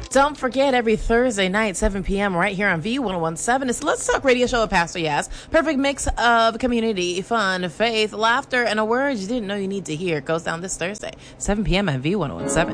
Don't forget, every Thursday night, 7 p.m. right here on V1017. It's Let's Talk Radio Show with Pastor Yas. Perfect mix of community, fun, faith, laughter, and a word you didn't know you need to hear. It goes down this Thursday, 7 p.m. at V1017.